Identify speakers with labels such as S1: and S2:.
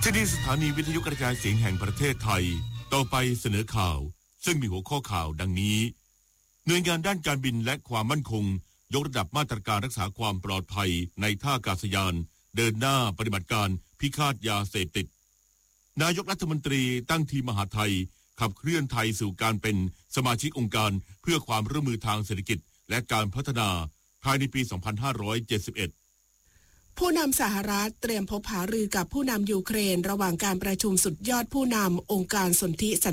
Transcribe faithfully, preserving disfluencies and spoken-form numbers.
S1: ที่นี่สถานีวิทยุกระจายเสียงแห่งประเทศไทยต่อไปเสนอข่าวซึ่งมีหัวข้อข่าวดังนี้หน่วยงานด้านการบินและความมั่นคงยกระดับมาตรการรักษาความปลอดภัยในท่าอากาศยานเดินหน้าปฏิบัติการพิฆาตยาเสพติดนายกรัฐมนตรีตั้งทีมมหาไทยขับเคลื่อนไทยสู่การเป็นสมาชิกองค์การเพื่อความร่วมมือทางเศรษฐกิจและการพัฒนาภายในปี สองพันห้าร้อยเจ็ดสิบเอ็ด
S2: ผู้นำสหรัฐเตรียมพบหารือกับผู้นำยูเครนระหว่างการประชุมสุดยอดผู้นำองค์การสนธิสัน